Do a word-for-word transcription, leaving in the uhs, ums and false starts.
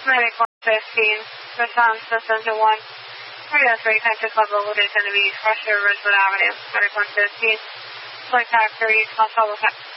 Medic one fifteen, response system to one. Radio three, Texas level with Genevieve, Russia, Ridgewood Avenue. Medic one fifteen, flight factory, Los Alamos.